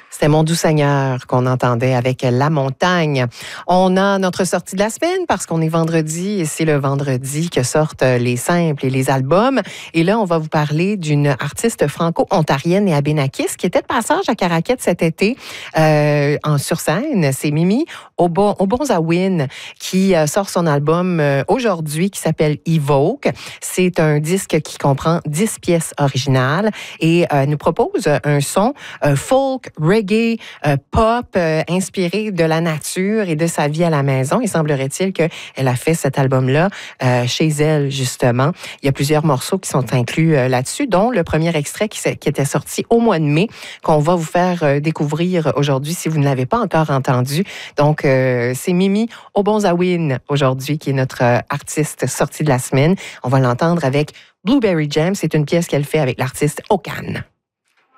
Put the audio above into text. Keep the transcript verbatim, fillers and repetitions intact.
C'était Mon doux Seigneur qu'on entendait avec La Montagne. On a notre sortie de la semaine parce qu'on est vendredi et c'est le vendredi que sortent les simples et les albums. Et là, on va vous parler d'une artiste franco-ontarienne et abénakiste qui était de passage à Caraquette cet été euh, en sur scène. C'est Mimi Obonzawin qui euh, sort son album euh, aujourd'hui qui s'appelle Evoke. C'est un disque qui comprend dix pièces originales et euh, nous propose un son euh, folk, reggae, Euh, pop euh, inspiré de la nature et de sa vie à la maison. Il semblerait-il qu'elle a fait cet album-là euh, chez elle, justement. Il y a plusieurs morceaux qui sont inclus euh, là-dessus, dont le premier extrait qui, qui était sorti au mois de mai, qu'on va vous faire euh, découvrir aujourd'hui si vous ne l'avez pas encore entendu. Donc, euh, c'est Mimi Obonzawin aujourd'hui qui est notre euh, artiste sortie de la semaine. On va l'entendre avec Blueberry Jam. C'est une pièce qu'elle fait avec l'artiste Okan.